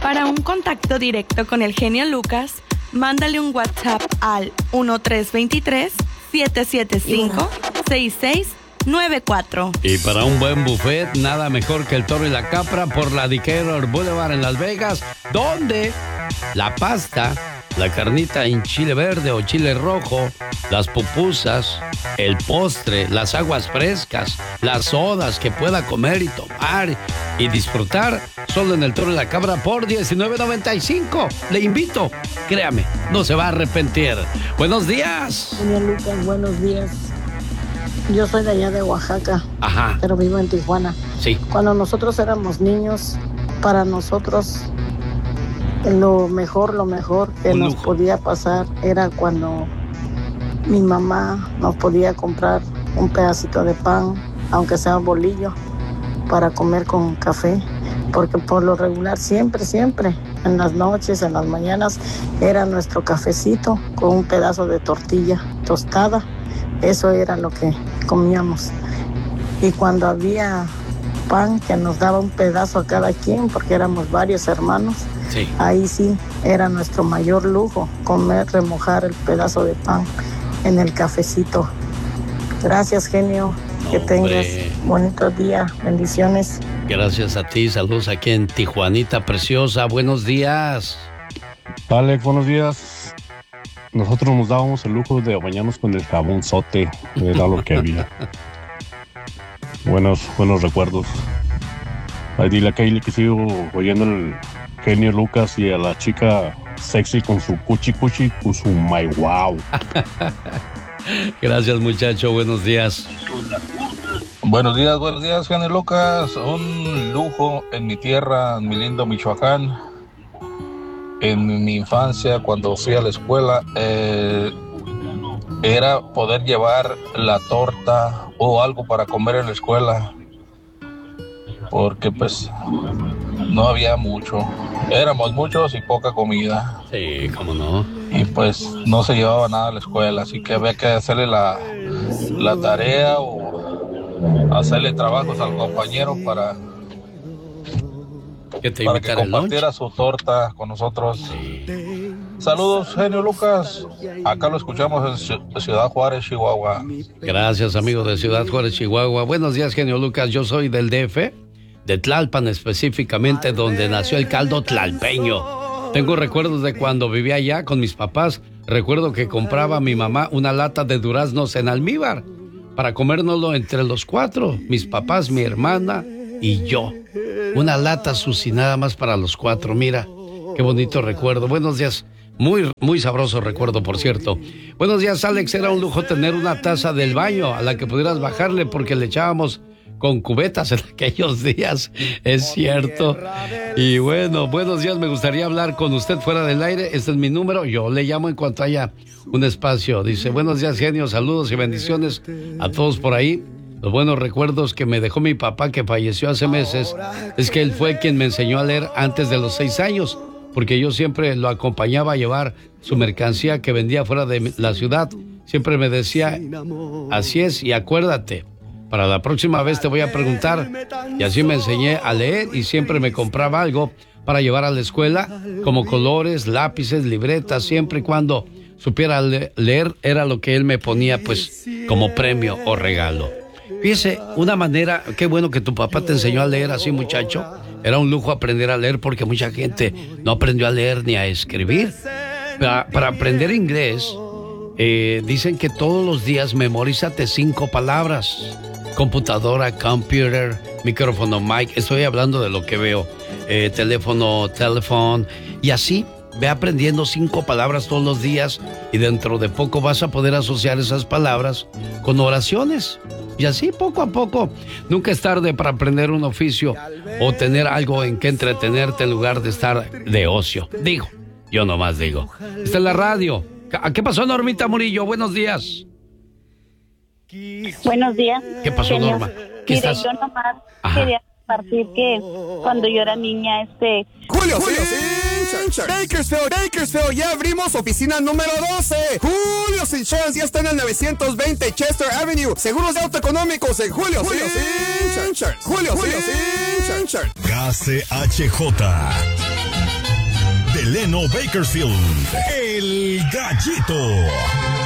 Para un contacto directo con el genio Lucas, mándale un WhatsApp al 1323-775-6694. Y para un buen buffet, nada mejor que el Toro y la Capra por la Decatur Boulevard en Las Vegas, donde la pasta, la carnita en chile verde o chile rojo, las pupusas, el postre, las aguas frescas, las sodas que pueda comer y tomar y disfrutar, solo en el Toro y la Cabra por $19.95. Le invito, créame, no se va a arrepentir. Buenos días. Señor Lucas, buenos días. Yo soy de allá de Oaxaca, Ajá. Pero vivo en Tijuana. Sí. Cuando nosotros éramos niños, para nosotros lo mejor que nos podía pasar era cuando mi mamá nos podía comprar un pedacito de pan, aunque sea un bolillo, para comer con café, porque por lo regular siempre, en las noches, en las mañanas, era nuestro cafecito con un pedazo de tortilla tostada. Eso era lo que comíamos. Y cuando había pan, que nos daba un pedazo a cada quien, porque éramos varios hermanos, sí, ahí sí era nuestro mayor lujo, comer, remojar el pedazo de pan en el cafecito. Gracias, genio. Que tengas bonito día. Bendiciones. Gracias a ti. Saludos aquí en Tijuanita preciosa. Buenos días. Alex, buenos días. Nosotros nos dábamos el lujo de bañarnos con el jabonzote. Era lo que había. Buenos recuerdos. Ay, dile a Kaylee que sigo oyendo el genio Lucas y a la chica sexy con su cuchi, con su my wow. Gracias, muchacho. Buenos días. Buenos días, genio Lucas. Un lujo en mi tierra, en mi lindo Michoacán. En mi infancia, cuando fui a la escuela, era poder llevar la torta o algo para comer en la escuela, porque pues no había mucho, éramos muchos y poca comida. Sí, cómo no. Y pues no se llevaba nada a la escuela, así que había que hacerle la tarea o hacerle trabajos al compañero para que compartiera su torta con nosotros. Sí. Saludos, genio Lucas. Acá lo escuchamos en Ciudad Juárez, Chihuahua. Gracias, amigo de Ciudad Juárez, Chihuahua. Buenos días, genio Lucas. Yo soy del DF, de Tlalpan específicamente, donde nació el caldo tlalpeño. Tengo recuerdos de cuando vivía allá con mis papás. Recuerdo que compraba a mi mamá una lata de duraznos en almíbar para comérnoslo entre los cuatro, mis papás, mi hermana y yo. Una lata, Susi, nada más para los cuatro. Mira, qué bonito recuerdo. Buenos días. Muy sabroso recuerdo, por cierto. Buenos días, Alex. Era un lujo tener una taza del baño a la que pudieras bajarle porque le echábamos con cubetas en aquellos días. Es cierto. Y bueno, buenos días. Me gustaría hablar con usted fuera del aire. Este es mi número. Yo le llamo en cuanto haya un espacio. Dice, buenos días, genio. Saludos y bendiciones a todos por ahí. Los buenos recuerdos que me dejó mi papá, que falleció hace meses, es que él fue quien me enseñó a leer antes de los 6 años, porque yo siempre lo acompañaba a llevar su mercancía que vendía fuera de la ciudad. Siempre me decía, así es, y acuérdate, para la próxima vez te voy a preguntar. Y así me enseñé a leer y siempre me compraba algo para llevar a la escuela, como colores, lápices, libretas, siempre y cuando supiera leer era lo que él me ponía pues como premio o regalo. Fíjese, una manera, qué bueno que tu papá te enseñó a leer así, muchacho. Era un lujo aprender a leer porque mucha gente no aprendió a leer ni a escribir. Para aprender inglés, dicen que todos los días memorízate 5 palabras. Computadora, computer, micrófono, mic. Estoy hablando de lo que veo. Teléfono, telephone. Y así, ve aprendiendo 5 palabras todos los días y dentro de poco vas a poder asociar esas palabras con oraciones. Y así, poco a poco. Nunca es tarde para aprender un oficio o tener algo en que entretenerte en lugar de estar de ocio. Digo, yo nomás digo. Esta es la radio. ¿Qué pasó, Normita Murillo? Buenos días. Buenos días. ¿Qué pasó, genio. Norma? ¿Qué Mire, estás? yo nomás quería compartir que cuando yo era niña, Julio Bakersfield, ya abrimos oficina número 12. Julio's Insurance ya está en el 920 Chester Avenue. Seguros de auto económicos en Julio's Insurance. KCHJ de Leno Bakersfield, El Gallito.